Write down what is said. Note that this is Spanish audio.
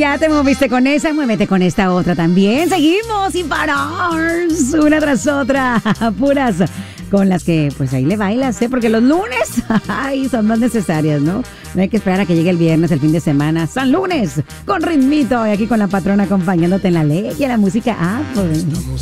Ya te moviste con esa, muévete con esta otra también. Seguimos sin parar, una tras otra, puras con las que pues ahí le bailas, ¿eh? Porque los lunes ay, son más necesarias, ¿no? No hay que esperar a que llegue el viernes, el fin de semana. San Lunes, con ritmito, y aquí con la patrona acompañándote en la ley y en la música. Pues.